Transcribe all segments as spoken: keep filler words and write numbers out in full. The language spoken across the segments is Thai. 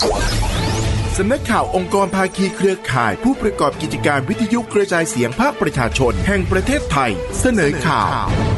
สำนักข่าวองค์กรภาคีเครือข่ายผู้ประกอบกิจการวิทยุกระจายเสียงภาคประชาชนแห่งประเทศไทยเสนอข่าว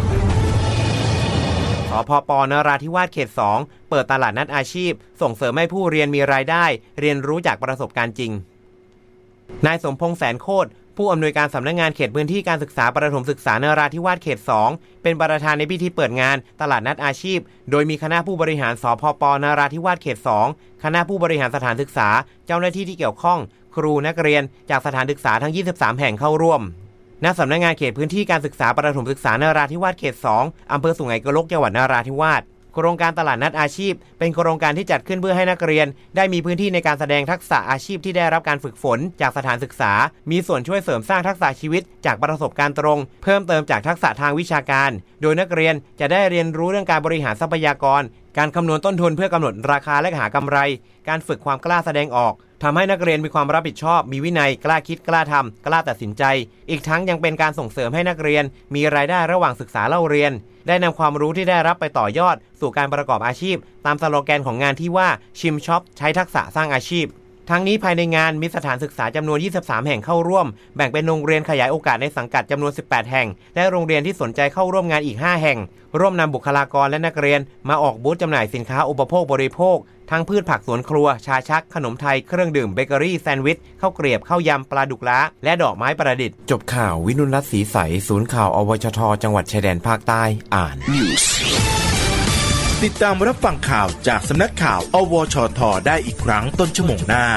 สพป.นราธิวาสเขตสองเปิดตลาดนัดอาชีพส่งเสริมให้ผู้เรียนมีรายได้เรียนรู้จากประสบการณ์จริงนายสมพงษ์แสนโคตรผู้อำนวยการสำนักงานเขตพื้นที่การศึกษาประถมศึกษานราธิวาสเขตสองเป็นประธานในพิธีเปิดงานตลาดนัดอาชีพโดยมีคณะผู้บริหารสพป.นราธิวาสเขตสองคณะผู้บริหารสถานศึกษาเจ้าหน้าที่ที่เกี่ยวข้องครูนักเรียนจากสถานศึกษาทั้งยี่สิบสามแห่งเข้าร่วมณสำนักงานเขตพื้นที่การศึกษาประถมศึกษานราธิวาสเขตสองอำเภอสุไหงโกลกจังหวัดนราธิวาสโครงการตลาดนัดอาชีพเป็นโครงการที่จัดขึ้นเพื่อให้นักเรียนได้มีพื้นที่ในการแสดงทักษะอาชีพที่ได้รับการฝึกฝนจากสถานศึกษามีส่วนช่วยเสริมสร้างทักษะชีวิตจากประสบการณ์ตรงเพิ่มเติมจากทักษะทางวิชาการโดยนักเรียนจะได้เรียนรู้เรื่องการบริหารทรัพยากรการคำนวณต้นทุนเพื่อกำหนดราคาและหากำไรการฝึกความกล้าแสดงออกทำให้นักเรียนมีความรับผิดชอบมีวินัยกล้าคิดกล้าทำกล้าตัดสินใจอีกทั้งยังเป็นการส่งเสริมให้นักเรียนมีรายได้ระหว่างศึกษาเล่าเรียนได้นำความรู้ที่ได้รับไปต่อยอดสู่การประกอบอาชีพตามสโลแกนของงานที่ว่าชิมช็อปใช้ทักษะสร้างอาชีพทั้งนี้ภายในงานมีสถานศึกษาจำนวนยี่สิบสามแห่งเข้าร่วมแบ่งเป็นโรงเรียนขยายโอกาสในสังกัดจำนวนสิบแปดแห่งและโรงเรียนที่สนใจเข้าร่วมงานอีกห้าแห่งร่วมนำบุคลากรและนักเรียนมาออกบูธจำหน่ายสินค้าอุปโภคบริโภคทั้งพืชผักสวนครัวชาชักขนมไทยเครื่องดื่มเบเกอรี่แซนด์วิชข้าวเกรียบข้าวยำปลาดุกล้าและดอกไม้ประดิษฐ์จบข่าววินุรัตน์ศรีใสศูนย์ข่าวอวชทจังหวัดชายแดนภาคใต้อ่านติดตามรับฟังข่าวจากสำนักข่าวอวชทได้อีกครั้งต้นชั่วโมงหน้า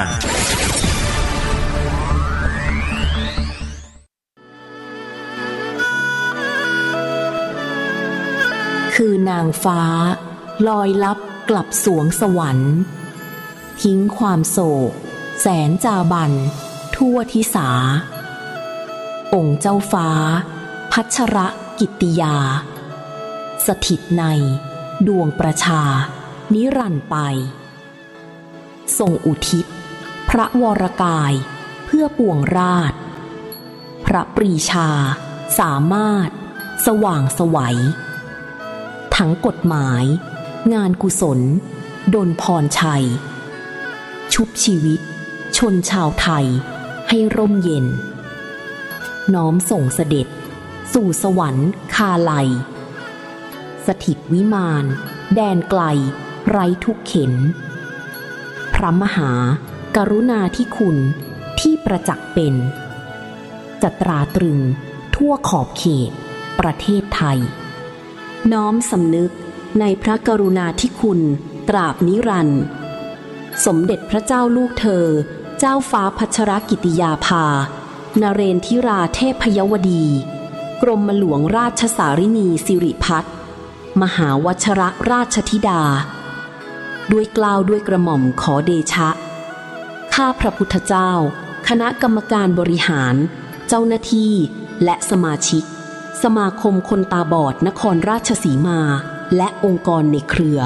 คือนางฟ้าลอยลับกลับสวงสวรรค์ทิ้งความโศกแสนจาบันทั่วทิสาองค์เจ้าฟ้าพัชรกิตติยาสถิตในดวงประชานิรันดร์ไปทรงอุทิศพระวรกายเพื่อปวงราชพระปรีชาสามารถสว่างไสวทั้งกฎหมายงานกุศลดลพรชัยชุบชีวิตชนชาวไทยให้ร่มเย็นน้อมส่งเสด็จสู่สวรรค์คาไลสถิตวิมานแดนไกลไร้ทุกเข็นพระมหากรุณาธิคุณที่ประจักษ์เป็นจะตราตรึงทั่วขอบเขตประเทศไทยน้อมสำนึกในพระกรุณาธิคุณตราบนิรันดร์สมเด็จพระเจ้าลูกเธอเจ้าฟ้าพัชรกิติยาภานเรนทิราเทพยวดีกรมหลวงราชสารินีสิริพัฒน์มหาวชรราชธิดาด้วยเกล้าด้วยกระหม่อมขอเดชะข้าพระพุทธเจ้าคณะกรรมการบริหารเจ้าหน้าที่และสมาชิกสมาคมคนตาบอดนครราชสีมาและองค์กรในเครือ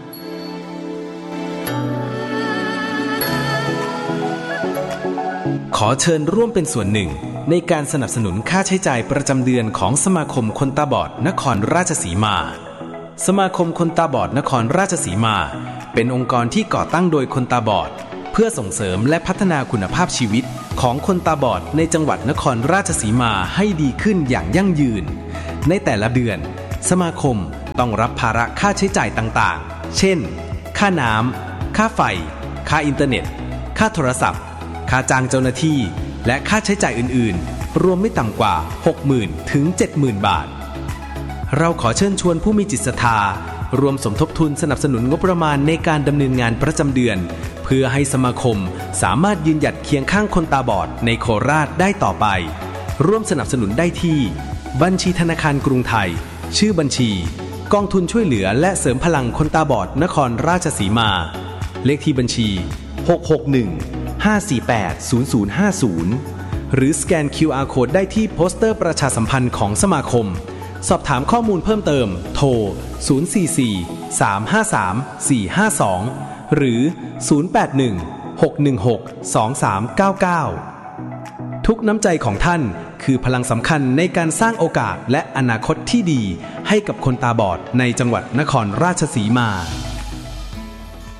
ขอเชิญร่วมเป็นส่วนหนึ่งในการสนับสนุนค่าใช้จ่ายประจำเดือนของสมาคมคนตาบอดนครราชสีมาสมาคมคนตาบอดนครราชสีมาเป็นองค์กรที่ก่อตั้งโดยคนตาบอดเพื่อส่งเสริมและพัฒนาคุณภาพชีวิตของคนตาบอดในจังหวัดนครราชสีมาให้ดีขึ้นอย่างยั่งยืนในแต่ละเดือนสมาคมต้องรับภาระค่าใช้จ่ายต่างๆเช่นค่าน้ำค่าไฟค่าอินเทอร์เน็ตค่าโทรศัพท์ค่าจ้างเจ้าหน้าที่และค่าใช้จ่ายอื่นๆรวมไม่ต่ำกว่า หกหมื่น ถึง เจ็ดหมื่น บาทเราขอเชิญชวนผู้มีจิตศรัทธารวมสมทบทุนสนับสนุนงบประมาณในการดำเนินงานประจำเดือนเพื่อให้สมาคมสามารถยืนหยัดเคียงข้างคนตาบอดในโคราชได้ต่อไปร่วมสนับสนุนได้ที่บัญชีธนาคารกรุงไทยชื่อบัญชีกองทุนช่วยเหลือและเสริมพลังคนตาบอดนครราชสีมาเลขที่บัญชีหก หก หนึ่ง ห้า สี่ แปด ศูนย์ ศูนย์ ห้า ศูนย์หรือสแกน คิว อาร์ Code ได้ที่โปสเตอร์ประชาสัมพันธ์ของสมาคมสอบถามข้อมูลเพิ่มเติมโทรศูนย์ สี่ สี่ สาม ห้า สาม สี่ ห้า สองหรือศูนย์ แปด หนึ่ง หก หนึ่ง หก สอง สาม เก้า เก้าทุกน้ำใจของท่านคือพลังสำคัญในการสร้างโอกาสและอนาคตที่ดีให้กับคนตาบอดในจังหวัดนครราชสีมาไม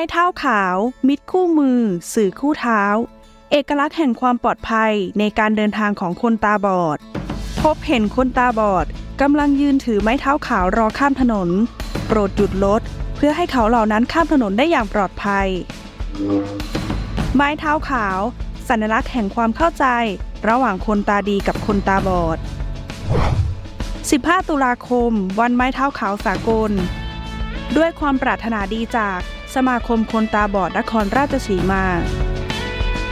เท้าขาวมิตรคู่มือสื่อคู่เท้าเอกลักษณ์แห่งความปลอดภัยในการเดินทางของคนตาบอดพบเห็นคนตาบอดกำลังยืนถือไม้เท้าขาวรอข้ามถนนโปรดหยุดรถเพื่อให้เขาเหล่านั้นข้ามถนนได้อย่างปลอดภัยไม้เท้าขาวสัญลักษณ์แห่งความเข้าใจระหว่างคนตาดีกับคนตาบอดสิบห้าตุลาคมวันไม้เท้าขาวสากลด้วยความปรารถนาดีจากสมาคมคนตาบอดนครราชสีมา